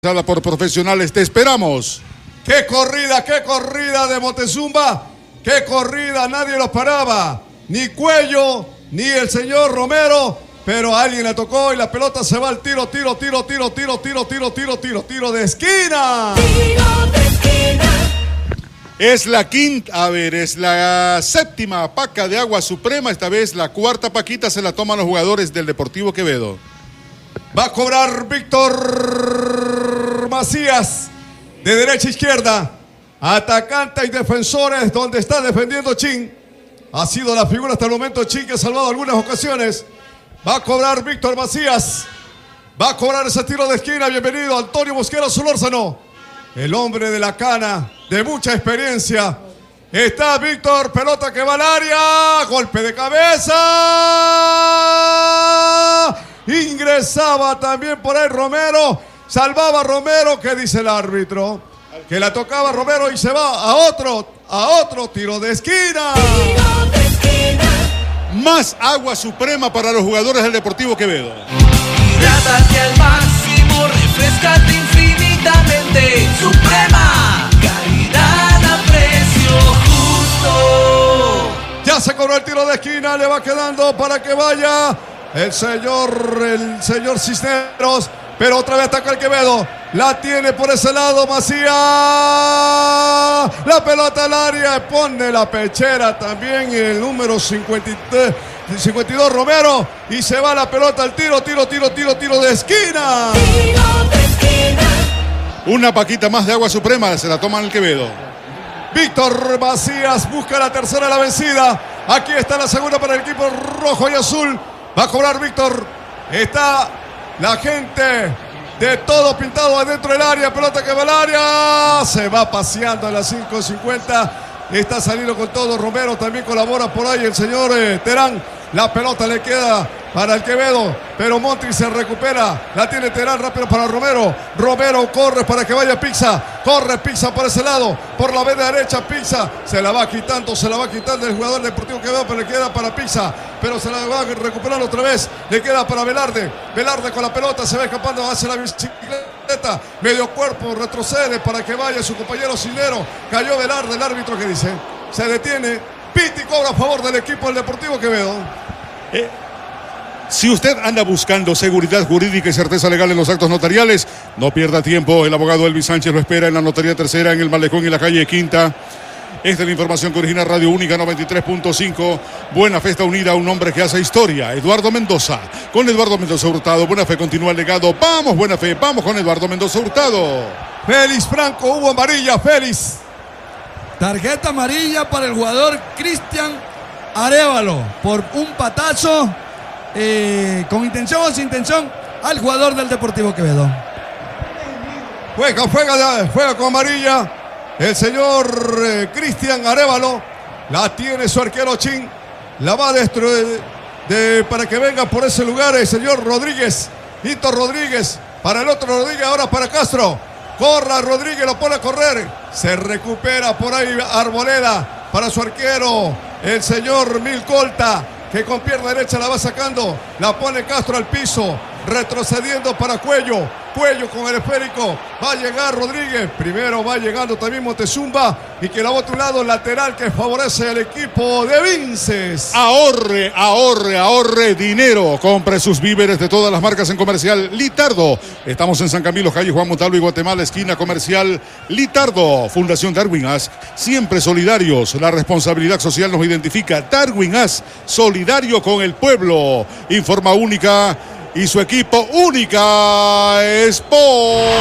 Por profesionales, te esperamos. ¡Qué corrida de Montezuma! ¡Qué corrida! Nadie lo paraba. Ni Cuello, ni el señor Romero. Pero a alguien le tocó y la pelota se va al tiro de esquina. Tiro de esquina. Es la quinta, es la séptima paca de Agua Suprema. Esta vez la cuarta paquita se la toman los jugadores del Deportivo Quevedo. Va a cobrar Víctor Macías de derecha a izquierda. Atacante y defensores donde está defendiendo Chin. Ha sido la figura hasta el momento Chin, que ha salvado algunas ocasiones. Va a cobrar Víctor Macías. Va a cobrar ese tiro de esquina. Bienvenido Antonio Mosquera Solórzano, el hombre de la cana, de mucha experiencia. Está Víctor, pelota que va al área. Golpe de cabeza. Ingresaba también por ahí Romero. Salvaba Romero. ¿Qué dice el árbitro? Que la tocaba Romero y se va a otro tiro de esquina. Tiro de esquina. Más Agua Suprema para los jugadores del Deportivo Quevedo. Hidrátate al máximo, refrescate infinitamente. Suprema, calidad a precio justo. Ya se cobró el tiro de esquina. Le va quedando para que vaya el señor Cisneros. Pero otra vez ataca el Quevedo. La tiene por ese lado Macías. La pelota al área. Pone la pechera también el número 52 Romero. Y se va la pelota al tiro de esquina. Tiro de esquina. Una paquita más de Agua Suprema se la toman el Quevedo. Víctor Macías busca la tercera, la vencida. Aquí está la segunda para el equipo rojo y azul. Va a cobrar Víctor. Está la gente de todo pintado adentro del área. Pelota que va al área. Se va paseando a las 5:50. Está saliendo con todo. Romero también colabora por ahí el señor Terán. La pelota le queda para el Quevedo, pero Monti se recupera. La tiene Terán, rápido para Romero. Romero corre para que vaya Pizza. Corre Pizza por ese lado, por la vena derecha. Pizza se la va quitando el jugador Deportivo Quevedo, pero le queda para Pizza. Pero se la va a recuperar otra vez. Le queda para Velarde. Velarde con la pelota se va escapando hacia la bicicleta. Medio cuerpo retrocede para que vaya su compañero Cisneros. Cayó Velarde. El árbitro, que dice: se detiene. Piti cobra a favor del equipo del Deportivo Quevedo. Si usted anda buscando seguridad jurídica y certeza legal en los actos notariales, no pierda tiempo. El abogado Elvis Sánchez lo espera en la Notaría Tercera, en el Malecón y la calle Quinta. Esta es la información que origina Radio Única 93.5. Buena Fe está unida a un hombre que hace historia, Eduardo Mendoza. Con Eduardo Mendoza Hurtado, Buena Fe continúa el legado. Vamos, Buena Fe, vamos con Eduardo Mendoza Hurtado. Félix Franco, hubo amarilla, Félix. Tarjeta amarilla para el jugador Cristian Arévalo por un patazo, con intención o sin intención, al jugador del Deportivo Quevedo. Juega con amarilla el señor Cristian Arévalo. La tiene su arquero Chin. La va a destruir para que venga por ese lugar el señor Rodríguez. Hito Rodríguez para el otro Rodríguez, ahora para Castro. Corra Rodríguez, lo pone a correr. Se recupera por ahí Arboleda para su arquero, el señor Milcolta, que con pierna derecha la va sacando. La pone Castro al piso, retrocediendo para Cuello. Cuello con el esférico. Va a llegar Rodríguez. Primero va llegando también Montezuma. Y que la bota a un lado lateral, que favorece al equipo de Vinces. Ahorre dinero. Compre sus víveres de todas las marcas en Comercial Litardo. Estamos en San Camilo, calle Juan Montalvo y Guatemala, esquina Comercial Litardo. Fundación Darwin As, siempre solidarios. La responsabilidad social nos identifica. Darwin As, solidario con el pueblo. Informa Única y su equipo Única Sport.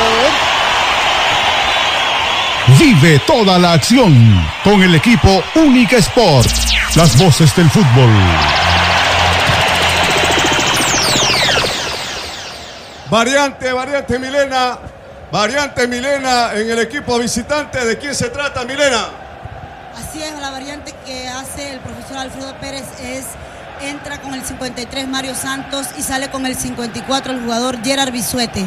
Vive toda la acción con el equipo Única Sport. Las voces del fútbol. Variante Milena en el equipo visitante. ¿De quién se trata, Milena? Así es, la variante que hace el profesor Alfredo Pérez entra con el 53 Mario Santos y sale con el 54 el jugador Gerard Bisuete.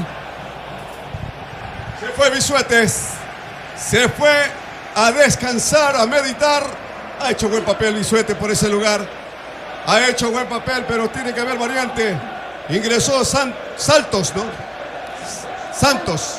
Se fue Bisuetes. Se fue a descansar, a meditar. Ha hecho buen papel Bisuete por ese lugar. Ha hecho buen papel, pero tiene que haber variante. Ingresó Saltos, ¿no? Santos.